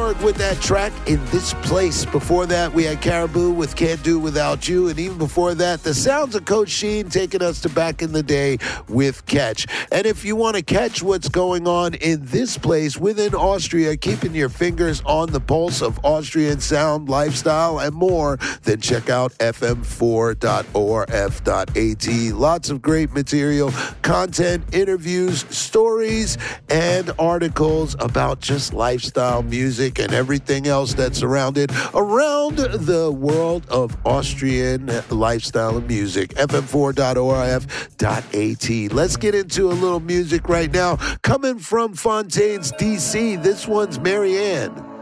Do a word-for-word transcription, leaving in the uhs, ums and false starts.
Borg with that track In This Place. Before that, we had Caribou with Can't Do Without You. And even before that, the sounds of Coach Sheen taking us to back in the day with Catch. And if you want to catch what's going on in this place within Austria, keeping your fingers on the pulse of Austrian sound, lifestyle, and more, then check out f m four dot o r f dot a t. Lots of great material, content, interviews, stories, and articles about just lifestyle music and everything else that's surrounded around the world of Austrian lifestyle and music. f m four dot o r f dot a t. Let's get into a little music right now. Coming from Fontaines, D C, this one's Marianne.